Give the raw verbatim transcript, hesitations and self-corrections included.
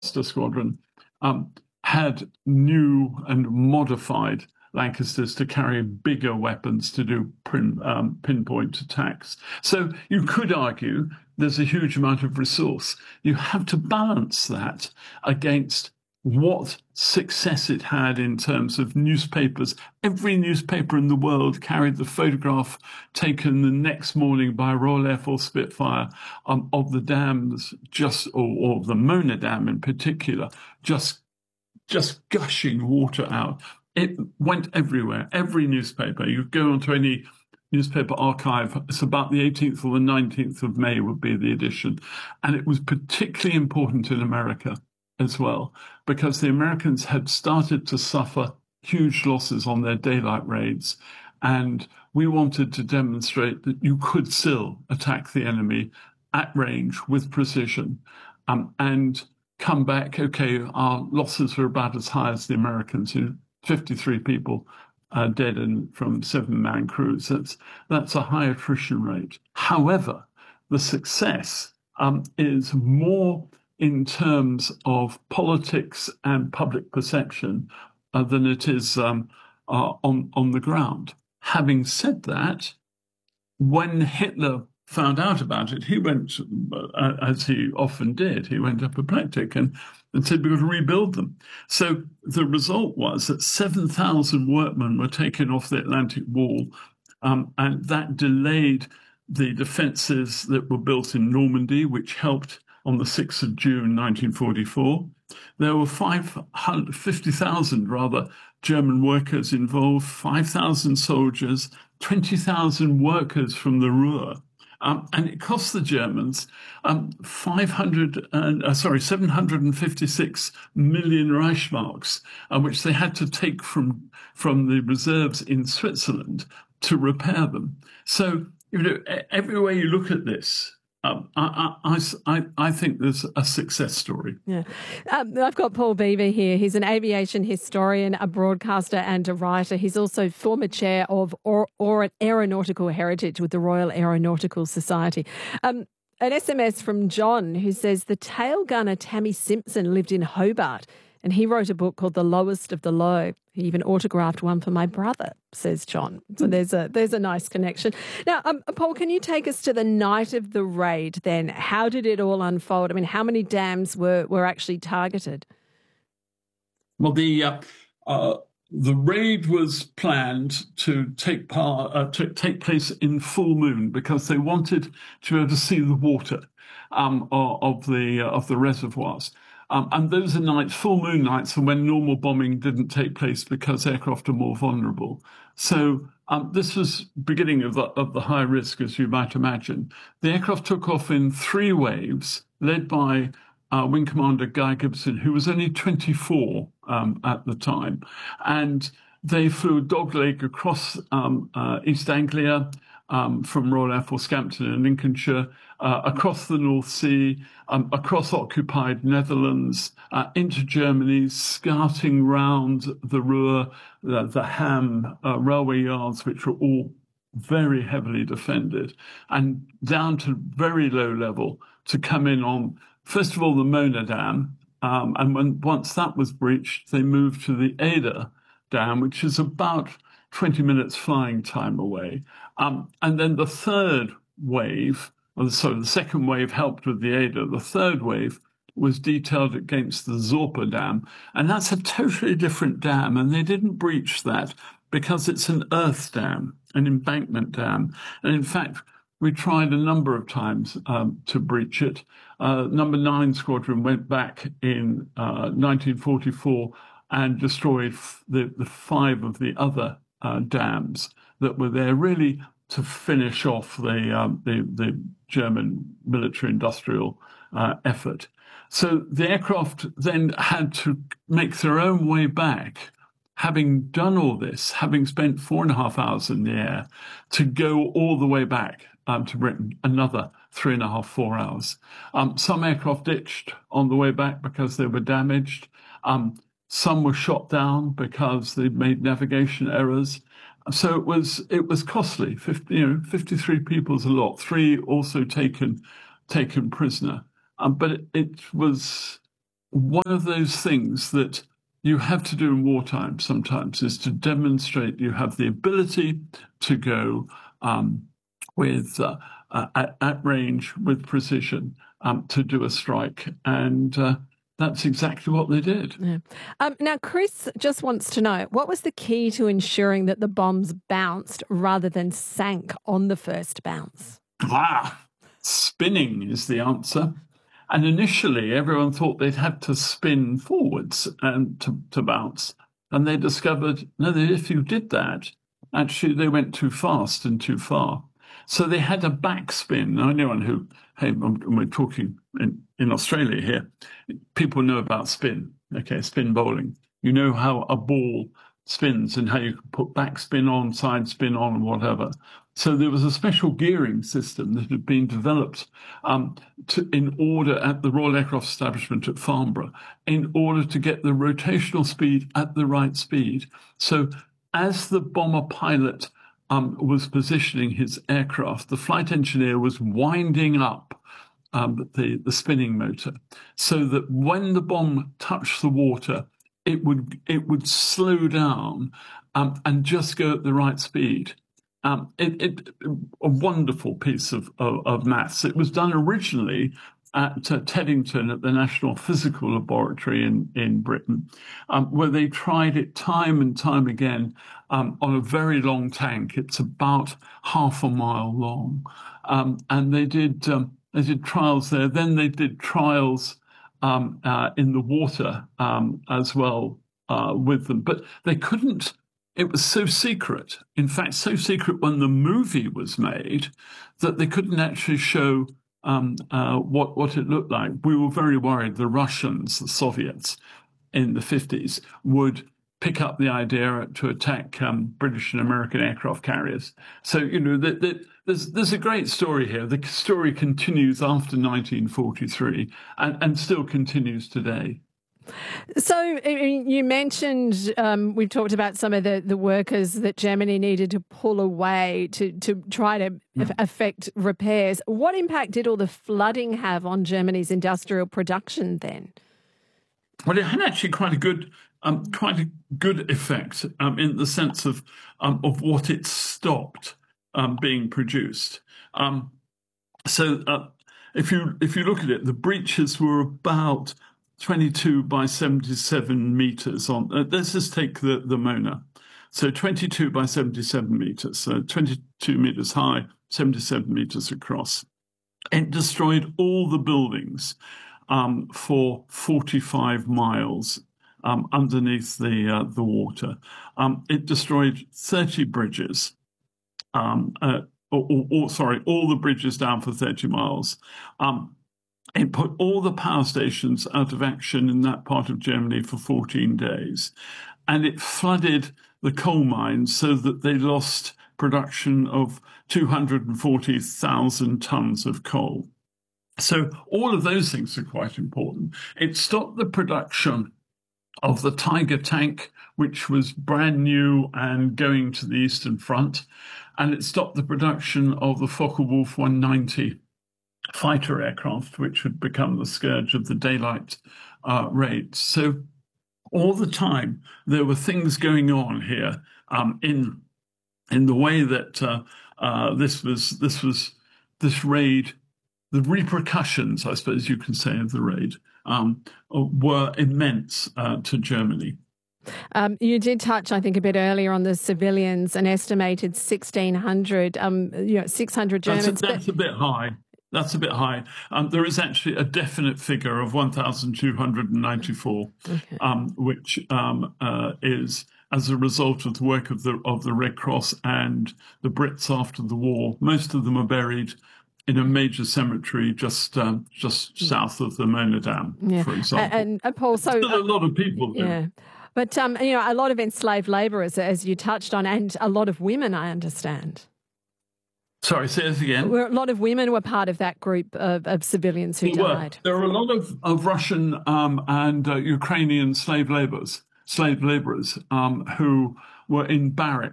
Gloucester Squadron um, had new and modified Lancasters to carry bigger weapons to do pin, um, pinpoint attacks. So you could argue there's a huge amount of resource. You have to balance that against what success it had in terms of newspapers. Every newspaper in the world carried the photograph taken the next morning by a Royal Air Force Spitfire um, of the dams, just or, or the Mona Dam in particular, just just gushing water out. It went everywhere. Every newspaper. You go onto any newspaper archive, it's about the eighteenth or the nineteenth of May would be the edition, and it was particularly important in America as well, because the Americans had started to suffer huge losses on their daylight raids. And we wanted to demonstrate that you could still attack the enemy at range with precision um, and come back, okay, our losses were about as high as the Americans, who fifty-three people uh, dead in, from seven-man crews. That's, that's a high attrition rate. However, the success um, is more in terms of politics and public perception uh, than it is um, uh, on, on the ground. Having said that, when Hitler found out about it, he went, uh, as he often did, he went apoplectic and, and said, we've got to rebuild them. So the result was that seven thousand workmen were taken off the Atlantic Wall, um, and that delayed the defences that were built in Normandy, which helped on the sixth of June, nineteen forty-four. There were fifty thousand rather German workers involved, five thousand soldiers, twenty thousand workers from the Ruhr. Um, and it cost the Germans um, five hundred, uh, sorry, seven hundred fifty-six million Reichsmarks, uh, which they had to take from from the reserves in Switzerland to repair them. So, you know, every way you look at this, Um, I, I, I, I think there's a success story. Yeah, um, I've got Paul Beaver here. He's an aviation historian, a broadcaster and a writer. He's also former chair of or, or Aeronautical Heritage with the Royal Aeronautical Society. Um, an S M S from John who says the tail gunner Tammy Simpson lived in Hobart and he wrote a book called The Lowest of the Low. He even autographed one for my brother, says John. So there's a there's a nice connection. Now, um, Paul, can you take us to the night of the raid then? How did it all unfold? I mean, how many dams were, were actually targeted? Well, the uh, uh, the raid was planned to take part uh, to take place in full moon because they wanted to be able to see the water um, of the uh, of the reservoirs. Um, and those are nights, full moon nights, and when normal bombing didn't take place because aircraft are more vulnerable. So um, this was beginning of the, of the high risk, as you might imagine. The aircraft took off in three waves, led by uh, Wing Commander Guy Gibson, who was only twenty-four um, at the time. And they flew dogleg across um, uh, East Anglia, Um, from Royal Air Force Scampton in Lincolnshire, uh, across the North Sea, um, across occupied Netherlands, uh, into Germany, scouting round the Ruhr, the, the Ham uh, railway yards, which were all very heavily defended, and down to very low level to come in on, first of all, the Mona Dam. Um, and when once that was breached, they moved to the Ada Dam, which is about twenty minutes flying time away. Um, and then the third wave, or sorry, the second wave helped with the Ada. The third wave was detailed against the Zorpa Dam. And that's a totally different dam. And they didn't breach that because it's an earth dam, an embankment dam. And in fact, we tried a number of times um, to breach it. Uh, number nine Squadron went back in uh, nineteen forty-four and destroyed f- the, the five of the other uh, dams that were there, really to finish off the um, the, the German military-industrial uh, effort. So the aircraft then had to make their own way back, having done all this, having spent four and a half hours in the air, to go all the way back um, to Britain, another three and a half, four hours. Um, some aircraft ditched on the way back because they were damaged. Um, some were shot down because they made navigation errors. So it was it was costly. fifty, you know, fifty-three people is a lot. Three also taken taken prisoner. Um, but it, it was one of those things that you have to do in wartime sometimes is to demonstrate you have the ability to go um, with uh, uh, at, at range with precision um, to do a strike. And uh, that's exactly what they did. Yeah. Um, now, Chris just wants to know, what was the key to ensuring that the bombs bounced rather than sank on the first bounce? Ah, spinning is the answer. And initially, everyone thought they'd had to spin forwards and to, to bounce. And they discovered, no, that if you did that, actually they went too fast and too far. So they had a backspin. Now, anyone who, hey, we're talking in, in Australia here, people know about spin, okay, spin bowling. You know how a ball spins and how you can put backspin on, side spin on, and whatever. So there was a special gearing system that had been developed um, to, in order at the Royal Aircraft Establishment at Farnborough, in order to get the rotational speed at the right speed. So as the bomber pilot um, was positioning his aircraft, the flight engineer was winding up um, the, the spinning motor so that when the bomb touched the water, it would it would slow down um, and just go at the right speed. Um, it, it, a wonderful piece of, of, of maths. It was done originally at uh, Teddington at the National Physical Laboratory in, in Britain, um, where they tried it time and time again um, on a very long tank. It's about half a mile long. Um, and they did, um, they did trials there. Then they did trials um, uh, in the water um, as well uh, with them. But they couldn't. It was so secret, in fact, so secret when the movie was made that they couldn't actually show um, uh, what, what it looked like. We were very worried the Russians, the Soviets in the fifties would pick up the idea to attack um, British and American aircraft carriers. So, you know, the, the, there's, there's a great story here. The story continues after nineteen forty-three and, and still continues today. So you mentioned, um, we've talked about some of the, the workers that Germany needed to pull away to, to try to mm. affect repairs. What impact did all the flooding have on Germany's industrial production then? Well, it had actually quite a good, um, quite a good effect um, in the sense of um, of what it stopped um, being produced. Um, so uh, if you if you look at it, the breaches were about twenty-two by seventy-seven meters on, uh, let's just take the, the Mona. So twenty-two by seventy-seven meters, so twenty-two meters high, seventy-seven meters across. It destroyed all the buildings um, for forty-five miles um, underneath the, uh, the water. Um, it destroyed thirty bridges, um, uh, or, or, or sorry, all the bridges down for thirty miles. Um, It put all the power stations out of action in that part of Germany for fourteen days. And it flooded the coal mines so that they lost production of two hundred forty thousand tons of coal. So all of those things are quite important. It stopped the production of the Tiger tank, which was brand new and going to the Eastern Front. And it stopped the production of the Focke-Wulf one ninety fighter aircraft, which had become the scourge of the daylight uh, raids. So all the time there were things going on here um, in in the way that uh, uh, this was this was this raid. The repercussions, I suppose you can say, of the raid um, were immense uh, to Germany. Um, you did touch, I think, a bit earlier on the civilians, an estimated sixteen hundred, um, you know, six hundred Germans. That's a, that's but... a bit high. That's a bit high. Um, there is actually a definite figure of one thousand two hundred ninety-four, okay. um, which um, uh, is as a result of the work of the of the Red Cross and the Brits after the war. Most of them are buried in a major cemetery just um, just south of the Mona Dam, yeah. for example. And, and Paul, so Still a lot of people there. Yeah. But um, you know, a lot of enslaved labourers, as you touched on, and a lot of women, I understand. Sorry, say this again. Were, a lot of women were part of that group of, of civilians who there died. Were. There were a lot of, of Russian um, and uh, Ukrainian slave laborers, slave laborers um, who were in barracks.